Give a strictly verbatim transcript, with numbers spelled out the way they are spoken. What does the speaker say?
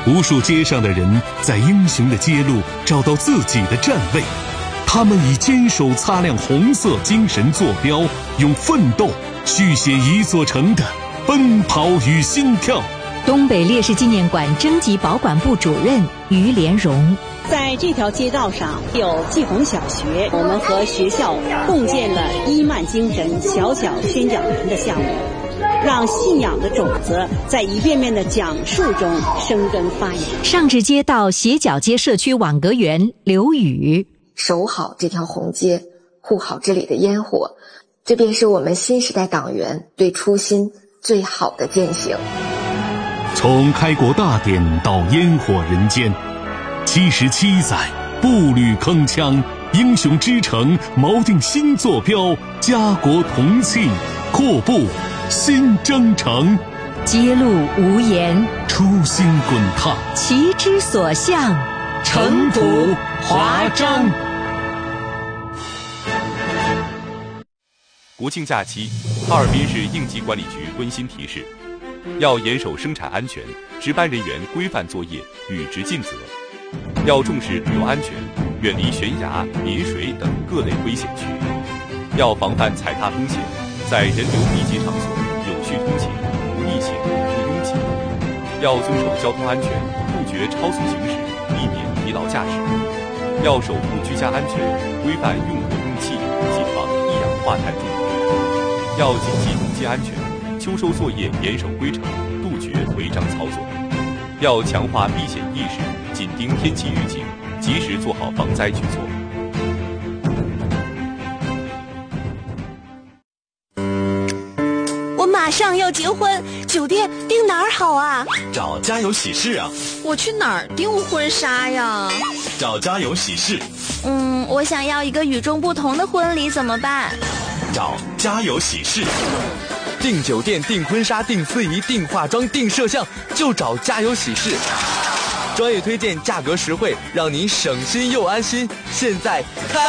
无数街上的人在英雄的街路找到自己的站位，他们以坚守擦亮红色精神坐标，用奋斗续写一座城的奔跑与心跳。 东北烈士纪念馆征集保管部主任于连荣， 在这条街道上有季红小学，我们和学校共建了伊曼精神小小宣讲员的项目，让信仰的种子在一遍遍的讲述中生根发芽。 上至街道斜角街社区网格员刘宇， 守好这条红街，护好这里的烟火，这便是我们新时代党员对初心最好的践行。 从开国大典到烟火人间，七十七载步履铿锵，英雄之城锚定新坐标，家国同庆，阔步新征程。 街路无言， 初心滚烫， 旗之所向， 尘土华章。 国庆假期，哈尔滨市应急管理局温馨提示：要严守生产安全，值班人员规范作业，履职尽责；要重视旅游安全，远离悬崖、临水等各类危险区；要防范踩踏风险，在人流密集场所有序通行，不逆行、不拥挤；要遵守交通安全，杜绝超速行驶，避免疲劳驾驶；要守护居家安全，规范用火用气，谨防一氧化碳中毒；要谨记农机安全，秋收作业严守规程，杜绝违章操作；要强化避险意识，紧盯天气预警，及时做好防灾举措。 我马上要结婚，酒店订哪儿好啊？ 找家有喜事啊。 我去哪儿订婚纱呀？ 找家有喜事。 嗯，我想要一个与众不同的婚礼，怎么办？ 找家有喜事。 订酒店、订婚纱、订司仪、订化妆、订摄像，就找家有喜事。专业推荐，价格实惠，让您省心又安心。现在开